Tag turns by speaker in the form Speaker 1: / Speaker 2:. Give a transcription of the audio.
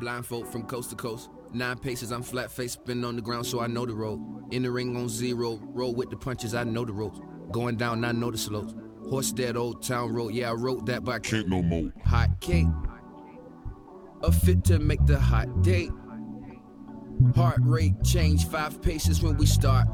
Speaker 1: blindfold from coast to coast. 9 paces, I'm flat faced, spin on the ground, so I know the road. In the ring on 0, roll with the punches, I know the ropes. Going down, I know the slopes. Horse dead, Old Town Road, yeah, I wrote that, but I can't no more. Hot cake, a fit to make the hot date. Heart rate change 5 paces when we start